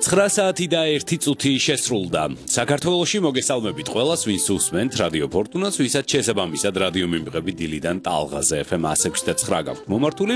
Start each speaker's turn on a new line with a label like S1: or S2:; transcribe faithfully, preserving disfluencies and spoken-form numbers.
S1: ცხრა საათი და ერთი წუთი შესრულდა. საქართველოში მოგესალმებით ყველას, ვინც უსმენთ რადიო ფორტუნას, ვისაც შესაბამისად რადიო მიმღები დილიდან ტალღაზე ეფ ემ one oh seven point nine გაქვთ მომართული.